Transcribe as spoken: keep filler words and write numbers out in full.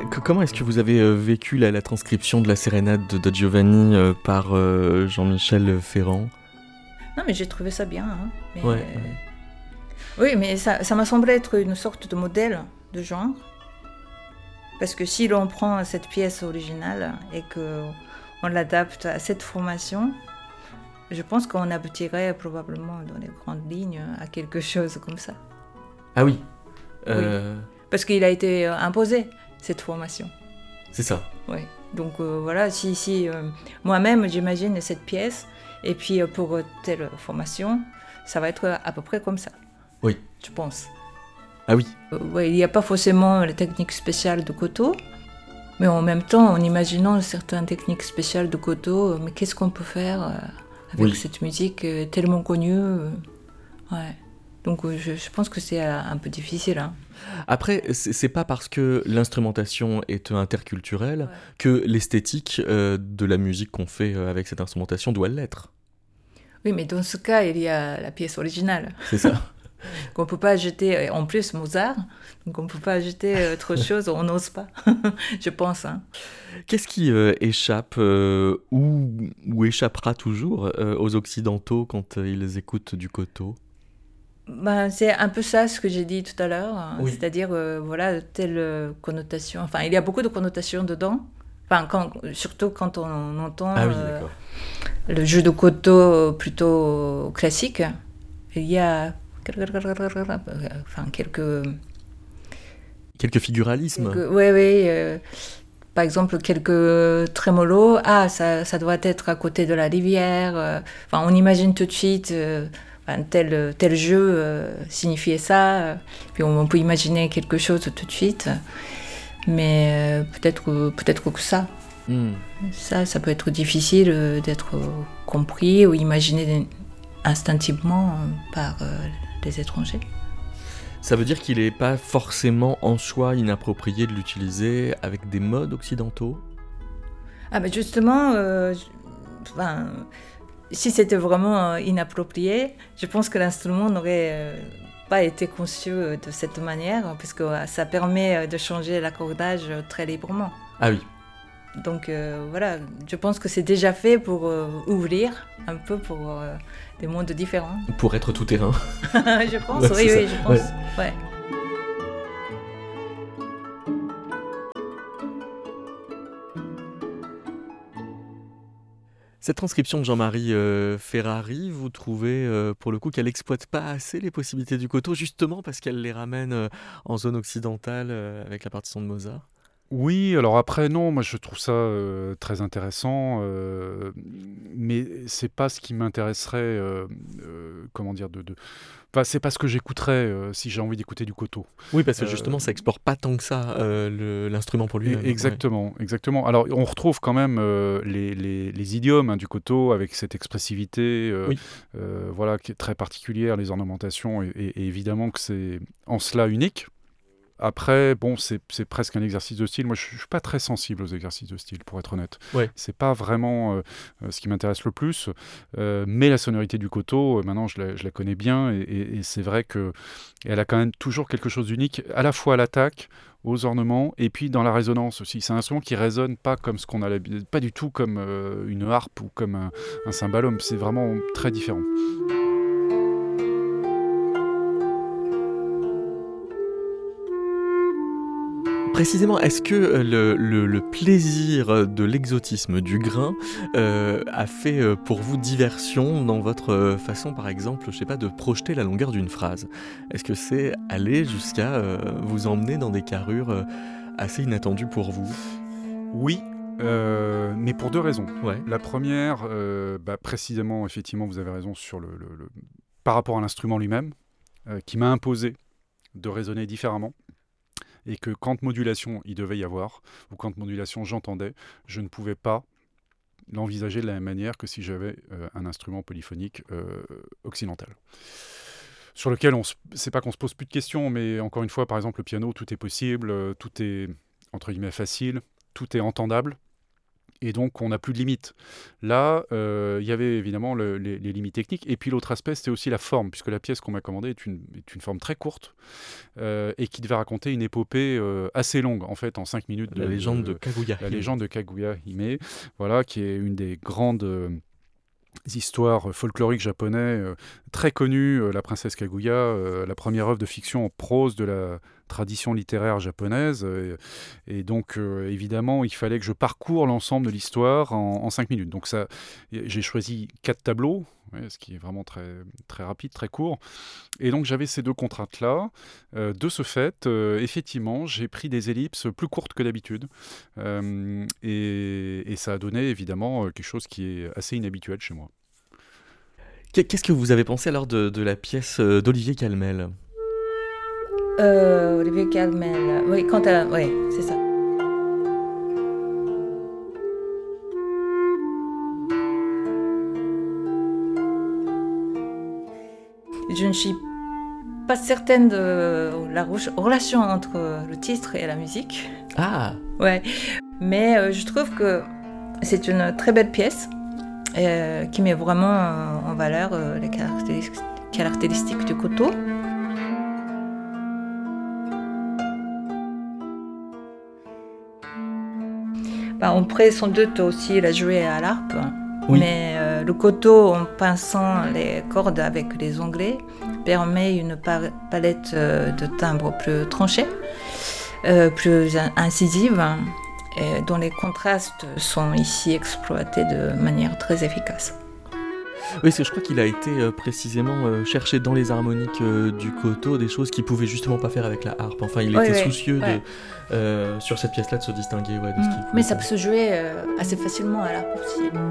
Que- comment est-ce que vous avez euh, vécu la, la transcription de la sérénade de, de Giovanni euh, par euh, Jean-Michel Ferrand? Non, mais j'ai trouvé ça bien. Hein. Mais, Ouais, ouais. euh, Oui, mais ça, ça m'a semblé être une sorte de modèle de genre. Parce que si l'on prend cette pièce originale et qu'on l'adapte à cette formation, je pense qu'on aboutirait probablement dans les grandes lignes à quelque chose comme ça. Ah oui. Oui. Euh, Parce qu'il a été euh, imposé, cette formation. C'est ça. Oui. Donc euh, voilà, si, si euh, moi-même j'imagine cette pièce, et puis euh, pour euh, telle formation, ça va être à peu près comme ça. Oui. Je pense. Ah oui. Euh, ouais, il n'y a pas forcément la technique spéciale de Koto, mais en même temps, en imaginant certaines techniques spéciales de Koto, euh, mais qu'est-ce qu'on peut faire euh, avec Oui. cette musique euh, tellement connue euh, ouais. Donc euh, je, je pense que c'est euh, un peu difficile. Hein. Après, c'est c'est pas parce que l'instrumentation est interculturelle Ouais. que l'esthétique euh, de la musique qu'on fait euh, avec cette instrumentation doit l'être. Oui, mais dans ce cas, il y a la pièce originale. C'est ça. Qu'on ne peut pas ajouter, en plus Mozart, donc on ne peut pas ajouter autre chose, on n'ose pas, je pense. Hein. Qu'est-ce qui euh, échappe euh, ou, ou échappera toujours euh, aux Occidentaux quand euh, ils écoutent du Koto? Ben, c'est un peu ça ce que j'ai dit tout à l'heure, hein. Oui. C'est-à-dire, euh, voilà, telle euh, connotation, enfin, il y a beaucoup de connotations dedans, enfin, quand, surtout quand on entend Ah oui, euh, d'accord. le jeu de Koto plutôt classique, il y a enfin, quelques... Quelques figuralismes. quelques oui, oui, euh, par exemple, quelques trémolos, ah, ça, ça doit être à côté de la rivière, euh, enfin, on imagine tout de suite... Euh, Tel, tel jeu euh, signifiait ça, euh, puis on, on peut imaginer quelque chose tout de suite, mais euh, peut-être, peut-être que ça, Mm. ça, ça peut être difficile euh, d'être euh, compris ou imaginé instinctivement euh, par euh, les étrangers. Ça veut dire qu'il n'est pas forcément en soi inapproprié de l'utiliser avec des modes occidentaux? Ah ben justement, euh, enfin, si c'était vraiment euh, inapproprié, je pense que l'instrument n'aurait euh, pas été conçu euh, de cette manière, parce que euh, ça permet euh, de changer l'accordage euh, très librement. Ah oui. Donc euh, voilà, je pense que c'est déjà fait pour euh, ouvrir un peu pour euh, des mondes différents. Pour être tout terrain. Je pense, Ouais, oui, c'est oui, ça. je pense. Ouais. Ouais. Cette transcription de Jean-Marie euh, Ferrari, vous trouvez euh, pour le coup qu'elle exploite pas assez les possibilités du Koto, justement parce qu'elle les ramène euh, en zone occidentale euh, avec la partition de Mozart? Oui, alors après, non, moi je trouve ça euh, très intéressant, euh, mais c'est pas ce qui m'intéresserait, euh, euh, comment dire, de, de... Enfin, c'est pas ce que j'écouterais euh, si j'ai envie d'écouter du Koto. Oui, parce que Euh, justement, ça explore pas tant que ça euh, le- l'instrument pour E- lui-même. Ouais. Exactement, exactement. Alors, on retrouve quand même euh, les, les- les idiomes hein, du Koto avec cette expressivité, euh, Oui. euh, voilà, qui est très particulière, les ornementations, et, et- et évidemment que c'est en cela unique. Après, bon, c'est c'est presque un exercice de style. Moi, je ne suis pas très sensible aux exercices de style, pour être honnête. Ouais. C'est pas vraiment euh, euh, ce qui m'intéresse le plus. Euh, mais la sonorité du Koto, euh, maintenant, je la, je la connais bien, et, et- et c'est vrai que elle a quand même toujours quelque chose d'unique, à la fois à l'attaque, aux ornements, et puis dans la résonance aussi. C'est un instrument qui résonne pas comme ce qu'on a l'habitude, pas du tout comme euh, une harpe ou comme un, un cymbalum. C'est vraiment très différent. Précisément, est-ce que euh, le, le- le plaisir de l'exotisme du grain euh, a fait euh, pour vous diversion dans votre euh, façon, par exemple, je sais pas, de projeter la longueur d'une phrase? Est-ce que c'est aller jusqu'à euh, vous emmener dans des carrures euh, assez inattendues pour vous? Oui, euh, mais pour deux raisons. Ouais. La première, euh, bah, précisément, effectivement, vous avez raison sur le, le- le- par rapport à l'instrument lui-même, euh, qui m'a imposé de raisonner différemment, et que quand modulation il devait y avoir, ou quand modulation j'entendais, je ne pouvais pas l'envisager de la même manière que si j'avais euh, un instrument polyphonique euh, occidental. Sur lequel, on se, c'est pas qu'on se pose plus de questions, mais encore une fois, par exemple, le piano, tout est possible, euh, tout est, entre guillemets, facile, tout est entendable. Et donc, on n'a plus de limites. Là, euh, il y avait évidemment le, les, les limites techniques. Et puis, l'autre aspect, c'était aussi la forme, puisque la pièce qu'on m'a commandée est une, est une forme très courte euh, et qui devait raconter une épopée euh, assez longue, en fait, en cinq minutes. La de, légende de, de Kaguya. La légende de Kaguya Hime, voilà, qui est une des grandes... Euh, histoires folkloriques japonais euh, très connues, euh, la princesse Kaguya, euh, la première œuvre de fiction en prose de la tradition littéraire japonaise. Euh, et, et donc, euh, évidemment, il fallait que je parcours l'ensemble de l'histoire en, en cinq minutes. Donc, ça, j'ai choisi quatre tableaux, ouais, ce qui est vraiment très, très rapide, très court. Et donc, j'avais ces deux contraintes-là. Euh, de ce fait, euh, effectivement, j'ai pris des ellipses plus courtes que d'habitude. Euh, et, et ça a donné, évidemment, quelque chose qui est assez inhabituel chez moi. Qu'est-ce que vous avez pensé alors de, de la pièce d'Olivier Calmel ? euh, Olivier Calmel, oui, quand elle... oui, c'est ça. Je ne suis pas certaine de la relation entre le titre et la musique. Ah. Ouais, mais euh, je trouve que c'est une très belle pièce. Euh, qui met vraiment euh, en valeur euh, les caractéristiques, caractéristiques du koto. Bah, on pourrait sans doute aussi la jouer à l'harpe, oui. mais euh, le koto, en pinçant les cordes avec les onglets, permet une par- palette euh, de timbres plus tranchée, euh, plus incisive, et dont les contrastes sont ici exploités de manière très efficace. Oui, parce que je crois qu'il a été euh, précisément euh, cherché dans les harmoniques euh, du koto des choses qu'il pouvait justement pas faire avec la harpe. Enfin, il oui, était oui, soucieux ouais. de, euh, sur cette pièce-là de se distinguer ouais, de mmh. ce qu'il pouvait Mais ça faire. peut se jouer euh, assez facilement à l'harpe aussi.